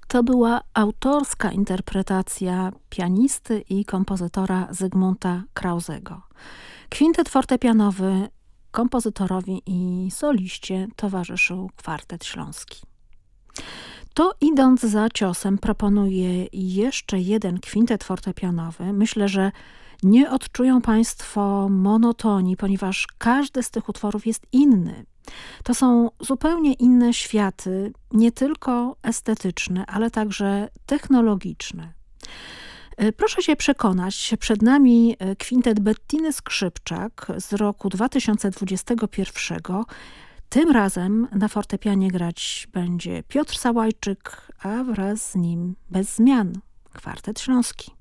To była autorska interpretacja pianisty i kompozytora Zygmunta Krauzego. Kwintet fortepianowy kompozytorowi i soliście towarzyszył Kwartet Śląski. To idąc za ciosem proponuję jeszcze jeden kwintet fortepianowy. Myślę, że nie odczują Państwo monotonii, ponieważ każdy z tych utworów jest inny. To są zupełnie inne światy, nie tylko estetyczne, ale także technologiczne. Proszę się przekonać, przed nami kwintet Bettiny Skrzypczak z roku 2021. Tym razem na fortepianie grać będzie Piotr Sałajczyk, a wraz z nim bez zmian Kwartet Śląski.